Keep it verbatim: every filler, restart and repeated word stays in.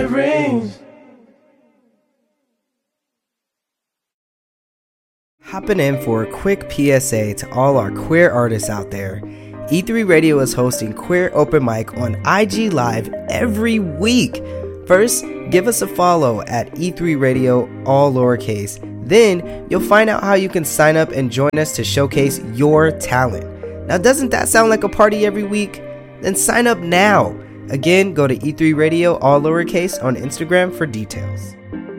Hopping in for a quick P S A to all our queer artists out there. E three Radio is hosting Queer Open Mic on I G Live every week. First, give us a follow at E three Radio, all lowercase. Then, you'll find out how you can sign up and join us to showcase your talent. Now, doesn't that sound like a party every week? Then sign up now. Again, go to E three Radio, all lowercase, on Instagram for details.